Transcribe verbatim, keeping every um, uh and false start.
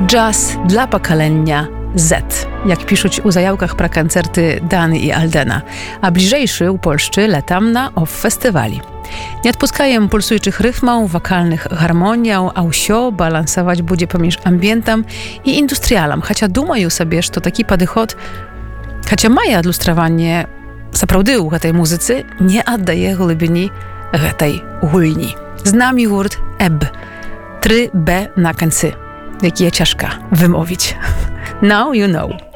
Jazz dla pokolenia Z, jak piszуть u zajałkach pra koncerty Dany i Aldena, a bliżejszy u Polszczy letam na off festiwali. Nie odpuskają pulsujczych rytmów, wokalnych harmoniał, a usio balansować będzie pomiędzy ambientem i industrialem, chociaż dumają sobie, że to taki padychod, chociaż maja odlustrowanie zaprawdył tej muzycy, nie oddaje głębini tej hulni. Z nami gurt Ebb, trzy B na końcu. Jakie ciężka wymówić. Now you know.